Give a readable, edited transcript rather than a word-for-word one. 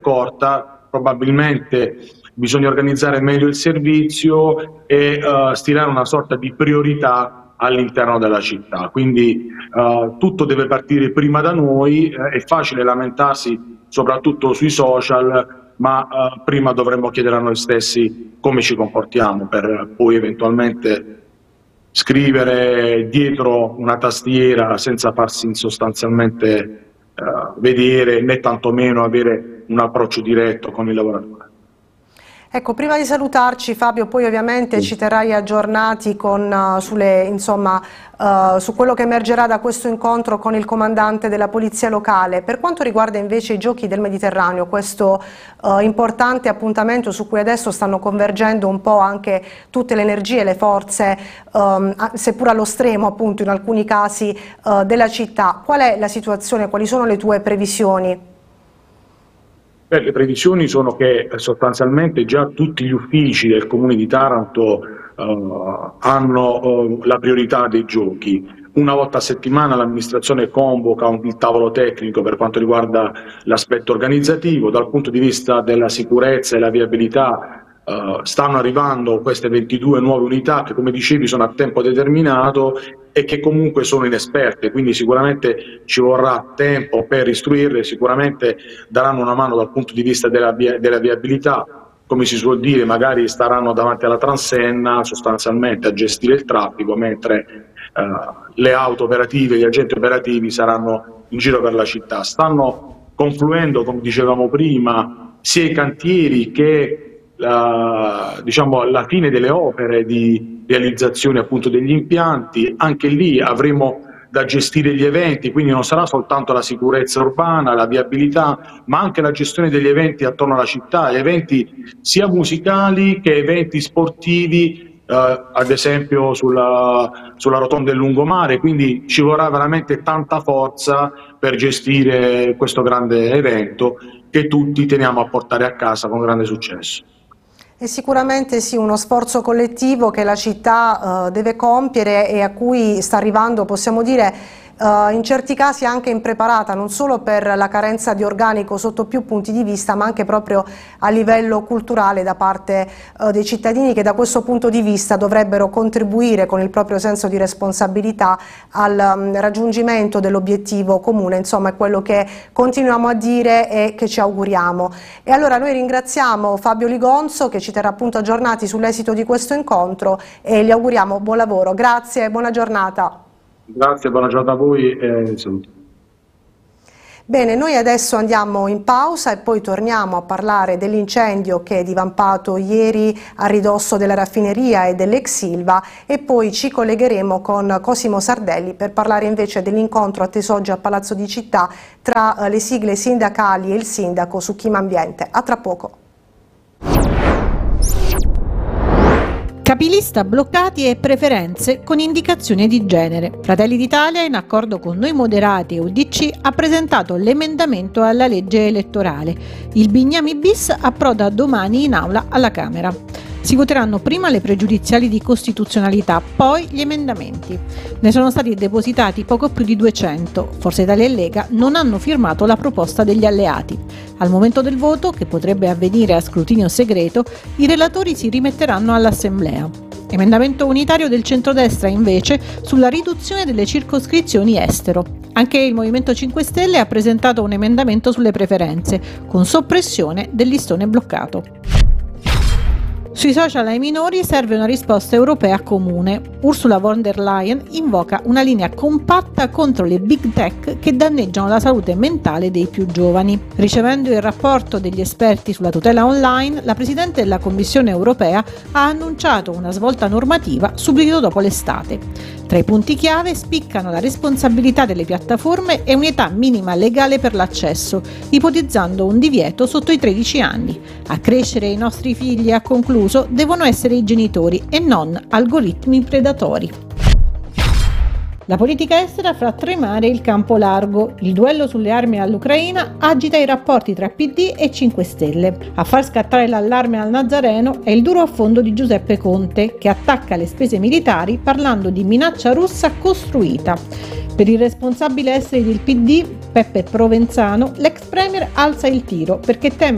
corta, probabilmente bisogna organizzare meglio il servizio e stilare una sorta di priorità all'interno della città. Quindi tutto deve partire prima da noi, è facile lamentarsi soprattutto sui social, ma prima dovremmo chiedere a noi stessi come ci comportiamo per poi eventualmente scrivere dietro una tastiera senza farsi sostanzialmente vedere, né tantomeno avere un approccio diretto con il lavoratore. Ecco, prima di salutarci Fabio, poi ovviamente ci terrai aggiornati su quello che emergerà da questo incontro con il comandante della Polizia Locale. Per quanto riguarda invece i Giochi del Mediterraneo, questo importante appuntamento su cui adesso stanno convergendo un po' anche tutte le energie e le forze, seppur allo stremo appunto in alcuni casi della città, qual è la situazione, quali sono le tue previsioni? Le previsioni sono che sostanzialmente già tutti gli uffici del Comune di Taranto hanno la priorità dei giochi. Una volta a settimana l'amministrazione convoca il tavolo tecnico per quanto riguarda l'aspetto organizzativo. Dal punto di vista della sicurezza e la viabilità stanno arrivando queste 22 nuove unità che, come dicevi, sono a tempo determinato e che comunque sono inesperte, quindi sicuramente ci vorrà tempo per istruirle, sicuramente daranno una mano dal punto di vista della viabilità, come si suol dire, magari staranno davanti alla transenna sostanzialmente a gestire il traffico, mentre le auto operative, gli agenti operativi saranno in giro per la città. Stanno confluendo, come dicevamo prima, sia i cantieri che la fine delle opere di realizzazione appunto degli impianti. Anche lì avremo da gestire gli eventi, quindi non sarà soltanto la sicurezza urbana, la viabilità, ma anche la gestione degli eventi attorno alla città, eventi sia musicali che eventi sportivi, ad esempio sulla rotonda del lungomare, quindi ci vorrà veramente tanta forza per gestire questo grande evento che tutti teniamo a portare a casa con grande successo. E sicuramente sì, uno sforzo collettivo che la città deve compiere e a cui sta arrivando, possiamo dire, in certi casi anche impreparata, non solo per la carenza di organico sotto più punti di vista, ma anche proprio a livello culturale da parte dei cittadini, che da questo punto di vista dovrebbero contribuire con il proprio senso di responsabilità al raggiungimento dell'obiettivo comune. Insomma, è quello che continuiamo a dire e che ci auguriamo. E allora noi ringraziamo Fabio Ligonzo, che ci terrà appunto aggiornati sull'esito di questo incontro, e gli auguriamo buon lavoro. Grazie e buona giornata. Grazie, buona giornata a voi e saluto. Bene, noi adesso andiamo in pausa e poi torniamo a parlare dell'incendio che è divampato ieri a ridosso della raffineria e dell'ex Ilva, e poi ci collegheremo con Cosimo Sardelli per parlare invece dell'incontro atteso oggi a Palazzo di Città tra le sigle sindacali e il sindaco su Clima Ambiente. A tra poco. Capilista bloccati e preferenze con indicazione di genere. Fratelli d'Italia, in accordo con Noi Moderati e UDC, ha presentato l'emendamento alla legge elettorale. Il Bignami bis approda domani in aula alla Camera. Si voteranno prima le pregiudiziali di costituzionalità, poi gli emendamenti. Ne sono stati depositati poco più di 200. Forza Italia e Lega non hanno firmato la proposta degli alleati. Al momento del voto, che potrebbe avvenire a scrutinio segreto, i relatori si rimetteranno all'Assemblea. Emendamento unitario del centrodestra invece sulla riduzione delle circoscrizioni estero. Anche il Movimento 5 Stelle ha presentato un emendamento sulle preferenze, con soppressione del listone bloccato. Sui social ai minori serve una risposta europea comune. Ursula von der Leyen invoca una linea compatta contro le big tech che danneggiano la salute mentale dei più giovani. Ricevendo il rapporto degli esperti sulla tutela online, la Presidente della Commissione europea ha annunciato una svolta normativa subito dopo l'estate. Tra i punti chiave spiccano la responsabilità delle piattaforme e un'età minima legale per l'accesso, ipotizzando un divieto sotto i 13 anni. A crescere i nostri figli, ha concluso, devono essere i genitori e non algoritmi predatori. La politica estera fa tremare il campo largo. Il duello sulle armi all'Ucraina agita i rapporti tra PD e 5 Stelle. A far scattare l'allarme al Nazareno è il duro affondo di Giuseppe Conte, che attacca le spese militari parlando di minaccia russa costruita. Per il responsabile esteri del PD, Peppe Provenzano, l'ex premier alza il tiro perché teme